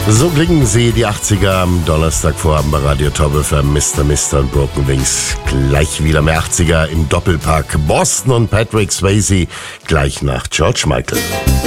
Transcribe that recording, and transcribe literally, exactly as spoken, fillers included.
So klingen sie, die achtziger am Donnerstagvorabend bei Radio Top F M. Mister Mister und Broken Wings. Gleich wieder mehr achtziger im Doppelpack. Boston und Patrick Swayze gleich nach George Michael.